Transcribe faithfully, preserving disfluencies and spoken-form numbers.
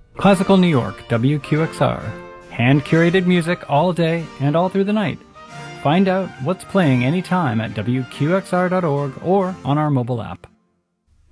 Classical New York, W Q X R. Hand-curated music all day and all through the night. Find out what's playing anytime at W Q X R dot org or on our mobile app.